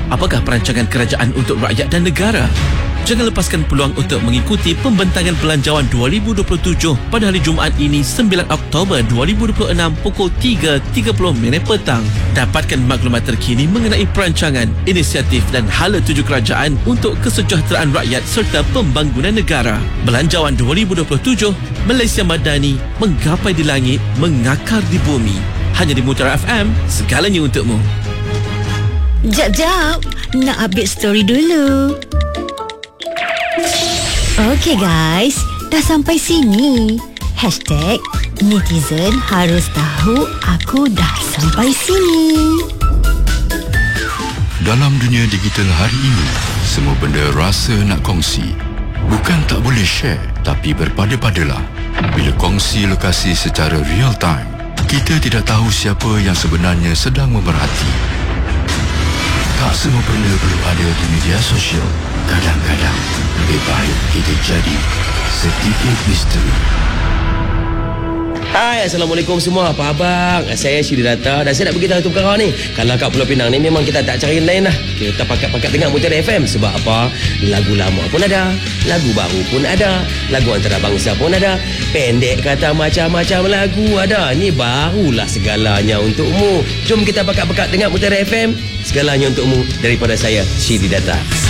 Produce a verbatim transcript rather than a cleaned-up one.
Apakah perancangan kerajaan untuk rakyat dan negara? Jangan lepaskan peluang untuk mengikuti pembentangan Belanjawan dua ribu dua puluh tujuh pada hari Jumaat ini sembilan Oktober dua ribu dua puluh enam pukul tiga tiga puluh minit petang. Dapatkan maklumat terkini mengenai perancangan, inisiatif dan hala tuju kerajaan untuk kesejahteraan rakyat serta pembangunan negara. Belanjawan dua ribu dua puluh tujuh, Malaysia Madani, menggapai di langit, mengakar di bumi. Hanya di Mutiara F M, segalanya untukmu. Jap, jap. Nak update story dulu. Okey guys, dah sampai sini. Hashtag netizen harus tahu aku dah sampai sini. Dalam dunia digital hari ini, semua benda rasa nak kongsi. Bukan tak boleh share, tapi berpada-padalah. Bila kongsi lokasi secara real time, kita tidak tahu siapa yang sebenarnya sedang memerhati. Tak semua benda perlu ada di media sosial. Kadang-kadang lebih baik kita jadi sedikit misteri. Hai, Assalamualaikum semua. Apa abang? Saya Syiri Data dan saya nak beritahu satu perkara ni. Kalau kat Pulau Pinang ni memang kita tak cari lain lah. Kita pakat-pakat dengar Mutiara F M. Sebab apa? Lagu lama pun ada, lagu baru pun ada, lagu antarabangsa pun ada. Pendek kata macam-macam lagu ada. Ni barulah segalanya untukmu. Jom kita pakat-pakat dengar Mutiara F M. Segalanya untukmu daripada saya, Syiri Data.